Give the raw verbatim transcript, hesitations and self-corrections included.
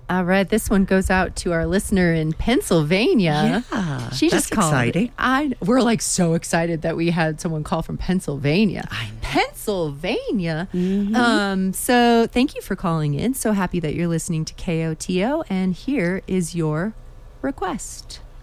All right, this one goes out to our listener in Pennsylvania. Yeah, she just that's called. exciting. I we're like so excited that we had someone call from Pennsylvania. I know. Pennsylvania. Mm-hmm. Um, so thank you for calling in. So happy that you're listening to K O T O, and here is your request.